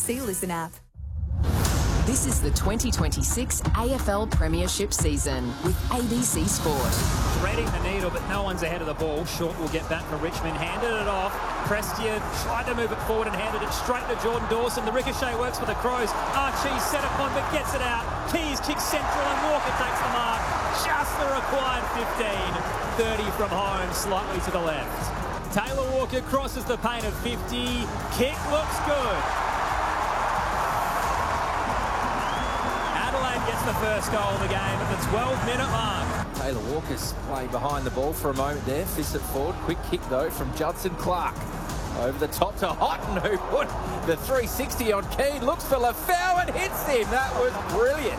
ABC Listen app. This is the 2026 AFL Premiership season with ABC Sport. Threading the needle, but no one's ahead of the ball. Short will get back for Richmond. Handed it off. Prestia tried to move it forward and handed it straight to Jordan Dawson. The ricochet works for the Crows. Archie set upon but gets it out. Keys kicks central and Walker takes the mark. Just the required 15. 30 from home, slightly to the left. Taylor Walker crosses the paint of 50. Kick looks good. Gets the first goal of the game at the 12-minute mark. Taylor Walker's playing behind the ball for a moment there. Fists it forward. Quick kick, though, from Judson Clark. Over the top to Houghton, who put the 360 on Keane. Looks for Lafau and hits him. That was brilliant.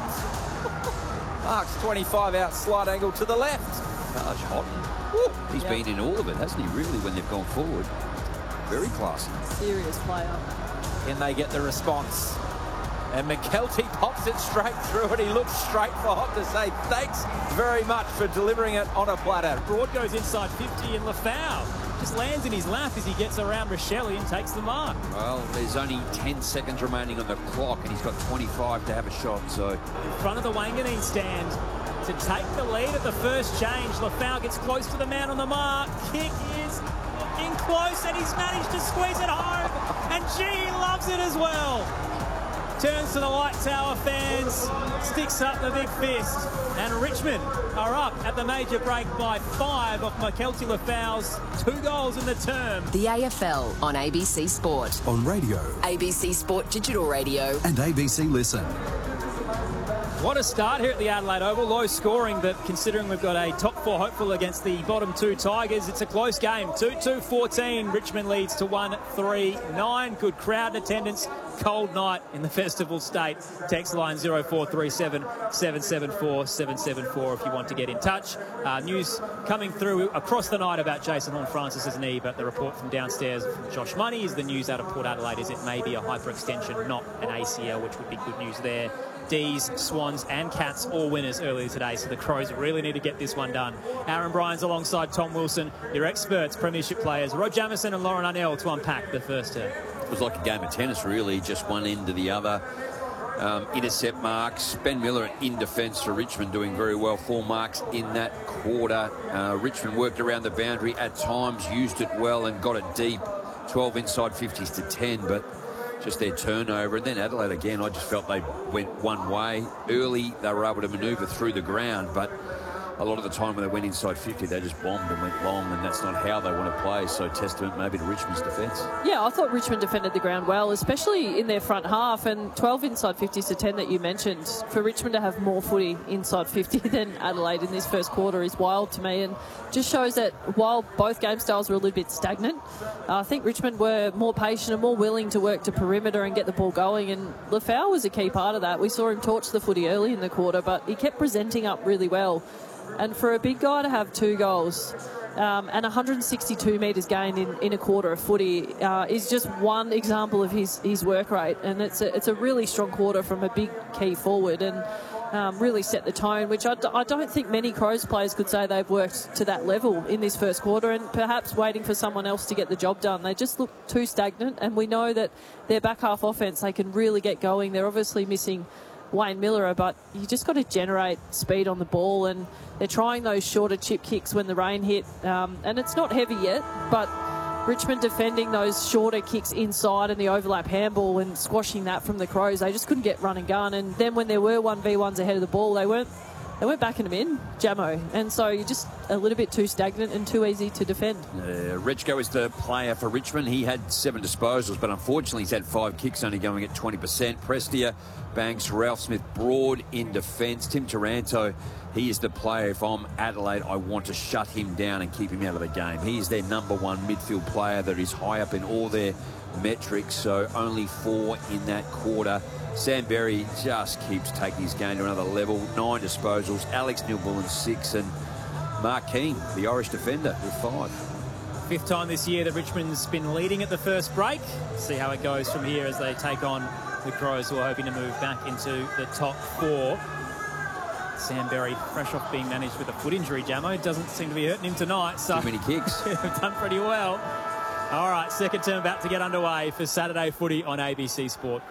Marks 25 out, slight angle to the left. Taj Houghton. He's been in all of it, hasn't he, really, when they've gone forward? Very classy. Serious player. Can they get the response? And McKelty pops it straight through and he looks straight for Hott to say thanks very much for delivering it on a platter. Broad goes inside 50 and Lafau just lands in his lap as he gets around Rochelle and takes the mark. Well, there's only 10 seconds remaining on the clock and he's got 25 to have a shot. So in front of the Wanganeen stand to take the lead at the first change. Lafau gets close to the man on the mark. Kick is in close and he's managed to squeeze it home. And G loves it as well. Turns to the Light Tower fans, sticks up the big fist, and Richmond are up at the major break by 5 off McKelty Lafau's 2 goals in the term. The AFL on ABC Sport. On radio. ABC Sport Digital Radio. And ABC Listen. What a start here at the Adelaide Oval. Low scoring, but considering we've got a top 4 hopeful against the bottom 2 Tigers, it's a close game. 2-2-14. Richmond leads to 1-3-9. Good crowd attendance. Cold night in the festival state. Text line 0437 774 774 if you want to get in touch. News coming through across the night about Jason Horne-Francis's knee, but the report from downstairs from Josh Money is the news out of Port Adelaide is it may be a hyperextension, not an ACL, which would be good news there. D's, Swans and Cats all winners earlier today, so the Crows really need to get this one done. Aaron Bryans alongside Tom Wilson, your experts, premiership players, Rod Jamieson and Lauren Arnell to unpack the first term. it was like a game of tennis, really, just one end to the other. Intercept marks. Ben Miller in defence for Richmond doing very well. 4 marks in that quarter. Richmond worked around the boundary at times, used it well and got it deep. 12 inside 50s to 10, but just their turnover. And then Adelaide again, I just felt they went one way. Early, they were able to manoeuvre through the ground, but a lot of the time when they went inside 50, they just bombed and went long, and that's not how they want to play. So testament maybe to Richmond's defence. Yeah, I thought Richmond defended the ground well, especially in their front half. And 12 inside 50s to 10 that you mentioned, for Richmond to have more footy inside 50 than Adelaide in this first quarter is wild to me, and just shows that while both game styles were a little bit stagnant, I think Richmond were more patient and more willing to work to perimeter and get the ball going, and Lafau was a key part of that. We saw him torch the footy early in the quarter, but he kept presenting up really well. And for a big guy to have 2 goals and 162 metres gained in a quarter of footy is just one example of his work rate. And it's a really strong quarter from a big key forward, and really set the tone, which I don't think many Crows players could say they've worked to that level in this first quarter, and perhaps waiting for someone else to get the job done. They just look too stagnant, and we know that their back half offence, they can really get going. They're obviously missing Wayne Miller, but you just got to generate speed on the ball, and they're trying those shorter chip kicks when the rain hit, and it's not heavy yet, but Richmond defending those shorter kicks inside and the overlap handball and squashing that from the Crows. They just couldn't get run and gun, and then when there were 1v1s ahead of the ball, they weren't backing them in, Jamo, and so you're just a little bit too stagnant and too easy to defend. Rechko is the player for Richmond. He had 7 disposals, but unfortunately he's had 5 kicks, only going at 20%. Prestia, Banks, Ralph Smith, Broad in defence. Tim Taranto, he is the player. If I'm Adelaide, I want to shut him down and keep him out of the game. He is their #1 midfield player that is high up in all their metrics, so only 4 in that quarter. Sam Berry just keeps taking his game to another level. 9 disposals. Alex Neil-Bullen 6, and Mark Keane, the Irish defender, with 5. 5th time this year that Richmond's been leading at the first break. See how it goes from here as they take on the Crows, who are hoping to move back into the top 4. Sam Berry, fresh off being managed with a foot injury, Jamo. Doesn't seem to be hurting him tonight. So too many kicks. They've done pretty well. All right, second term about to get underway for Saturday footy on ABC Sport.